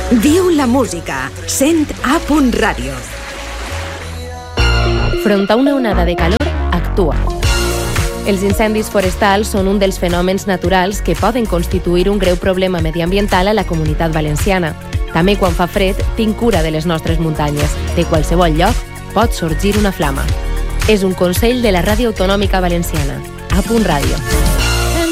Viu la música. Sent A.Ràdio. Front a una onada de calor, actua. Els incendis forestals són un dels fenòmens naturals que poden constituir un greu problema mediambiental a la Comunitat Valenciana. També quan fa fred, tinc cura de les nostres muntanyes. De qualsevol lloc pot sorgir una flama. És un consell de la Ràdio Autonòmica Valenciana. A.Ràdio.